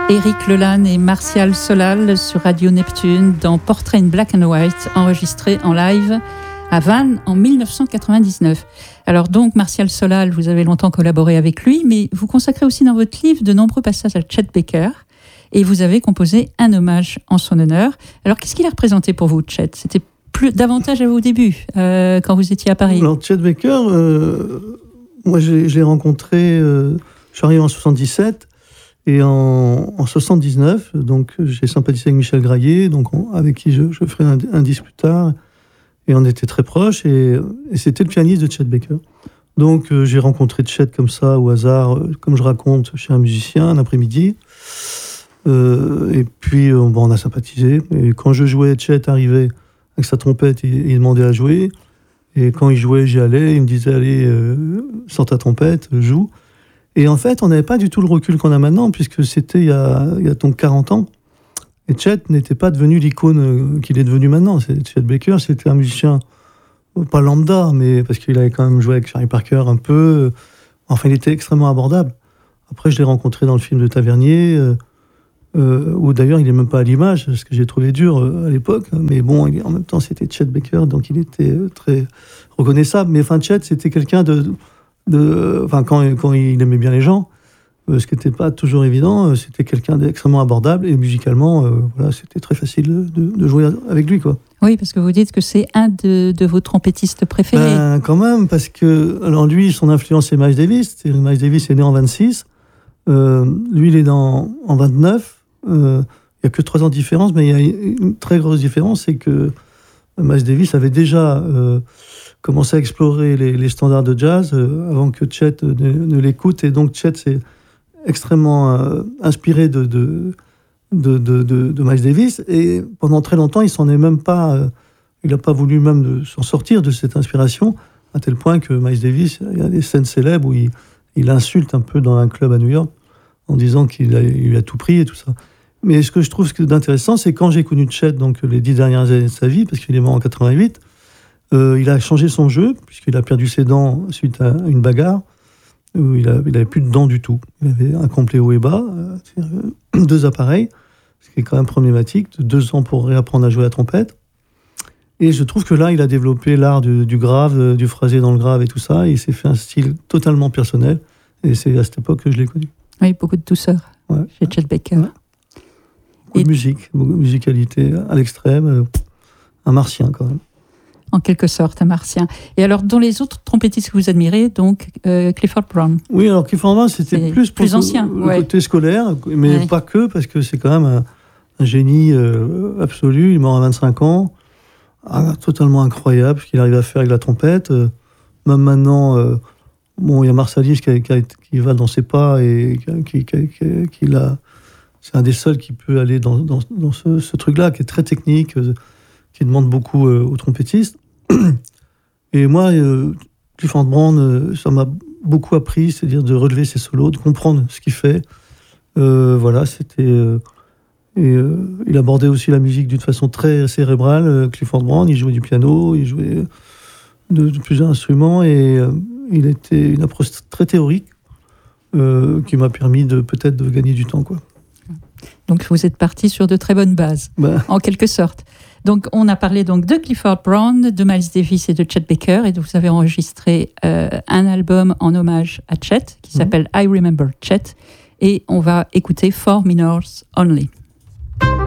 Éric Lelanne et Martial Solal sur Radio Neptune dans Portrait in Black and White, enregistré en live à Vannes en 1999. Alors donc, Martial Solal, vous avez longtemps collaboré avec lui, mais vous consacrez aussi dans votre livre de nombreux passages à Chet Baker et vous avez composé un hommage en son honneur. Alors, qu'est-ce qu'il a représenté pour vous, Chet ? C'était davantage à vos débuts, quand vous étiez à Paris. Alors, Chet Baker, moi, je l'ai rencontré, je suis arrivé en 77, et en 79, donc, j'ai sympathisé avec Michel Graillet, donc, avec qui je ferai un disque plus tard, et on était très proches, et c'était le pianiste de Chet Baker. Donc, j'ai rencontré Chet comme ça, au hasard, comme je raconte, chez un musicien, un après-midi, et puis, on a sympathisé, et quand je jouais, Chet arrivait avec sa trompette, il demandait à jouer, et quand il jouait, j'y allais, il me disait, allez, sors ta trompette, joue. Et en fait, on n'avait pas du tout le recul qu'on a maintenant, puisque c'était il y a donc 40 ans. Et Chet n'était pas devenu l'icône qu'il est devenu maintenant. Chet Baker, c'était un musicien, pas lambda, mais parce qu'il avait quand même joué avec Charlie Parker un peu. Enfin, il était extrêmement abordable. Après, je l'ai rencontré dans le film de Tavernier, où d'ailleurs, il n'est même pas à l'image, ce que j'ai trouvé dur à l'époque. Mais bon, en même temps, c'était Chet Baker, donc il était très reconnaissable. Mais enfin, Chet, c'était quelqu'un quand il aimait bien les gens, ce qui n'était pas toujours évident, c'était quelqu'un d'extrêmement abordable, et musicalement, voilà, c'était très facile de jouer avec lui, quoi. Oui, parce que vous dites que c'est un de vos trompettistes préférés. Ben, quand même, parce que, alors lui, son influence, c'est Miles Davis. Miles Davis est né en 26. Lui, il est né en 29. Il n'y a que 3 ans de différence, mais il y a une très grosse différence, c'est que Miles Davis avait déjà commencé à explorer les standards de jazz avant que Chet ne l'écoute, et donc Chet s'est extrêmement inspiré de Miles Davis, et pendant très longtemps il s'en est même pas, il n'a pas voulu même s'en sortir de cette inspiration, à tel point que Miles Davis, il y a des scènes célèbres où il insulte un peu dans un club à New York en disant qu'il lui a tout pris et tout ça. Mais ce que je trouve d'intéressant, c'est quand j'ai connu Chet, donc les 10 dernières années de sa vie, parce qu'il est mort en 88, il a changé son jeu, puisqu'il a perdu ses dents suite à une bagarre, où il avait plus de dents du tout. Il avait un complet haut et bas, 2 appareils, ce qui est quand même problématique, 2 ans pour réapprendre à jouer à la trompette. Et je trouve que là, il a développé l'art du grave, du phrasé dans le grave et tout ça, et il s'est fait un style totalement personnel, et c'est à cette époque que je l'ai connu. Oui, beaucoup de douceur chez Chet Baker. Ouais. Beaucoup de musique, beaucoup de musicalité à l'extrême, un martien quand même. En quelque sorte, un martien. Et alors, dans les autres trompettistes que vous admirez, donc Clifford Brown. Oui, alors Clifford Brown, c'était plus ancien, le côté scolaire, mais pas que, parce que c'est quand même un génie absolu. Il est mort à 25 ans, totalement incroyable ce qu'il arrive à faire avec la trompette. Même maintenant, il y a Marsalis qui va dans ses pas, et c'est un des seuls qui peut aller dans ce truc-là, qui est très technique, qui demande beaucoup aux trompettistes. Et moi, Clifford Brown, ça m'a beaucoup appris, c'est-à-dire de relever ses solos, de comprendre ce qu'il fait. Voilà, c'était... il abordait aussi la musique d'une façon très cérébrale. Clifford Brown, il jouait du piano, il jouait de plusieurs instruments, et il était une approche très théorique qui m'a permis peut-être de gagner du temps, quoi. Donc vous êtes parti sur de très bonnes bases, en quelque sorte. Donc on a parlé donc de Clifford Brown, de Miles Davis et de Chet Baker, et vous avez enregistré un album en hommage à Chet qui s'appelle I Remember Chet, et on va écouter 4 Minors Only.